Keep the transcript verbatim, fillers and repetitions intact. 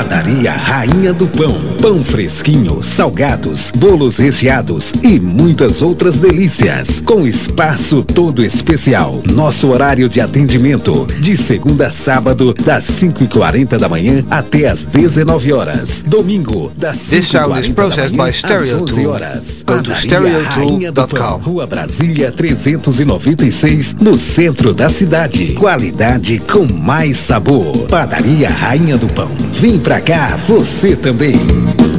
Padaria Rainha do Pão. Pão fresquinho, salgados, bolos recheados e muitas outras delícias. Com espaço todo especial. Nosso horário de atendimento de segunda a sábado, das cinco e quarenta da manhã até as dezenove horas. Domingo, das cinco e quarenta da manhã às onze horas. Go to stereo tool dot com. Rua Brasília trezentos e noventa e seis, no centro da cidade. Qualidade com mais sabor. Padaria Rainha do Pão. Vem pra cá, você também.